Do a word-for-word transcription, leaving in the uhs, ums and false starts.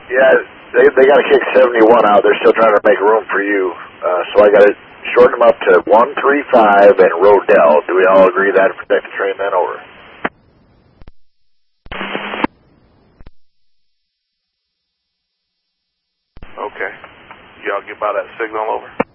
Yeah, they they got to kick seventy-one out. They're still trying to make room for you. Uh, so I got to shorten them up to one three five and Rodell. Do we all agree that to protect the train then? Over. Okay. Y'all get by that signal over?